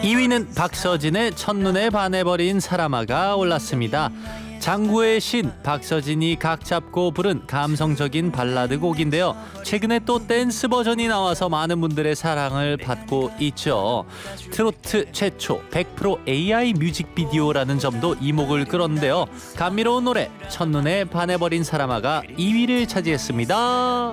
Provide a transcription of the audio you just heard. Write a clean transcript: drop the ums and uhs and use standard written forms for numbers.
2위는 박서진의 첫눈에 반해버린 사람아가 올랐습니다. 장구의 신 박서진이 각 잡고 부른 감성적인 발라드 곡인데요. 최근에 또 댄스 버전이 나와서 많은 분들의 사랑을 받고 있죠. 트로트 최초 100% AI 뮤직비디오라는 점도 이목을 끌었는데요. 감미로운 노래 첫눈에 반해버린 사람아가 2위를 차지했습니다.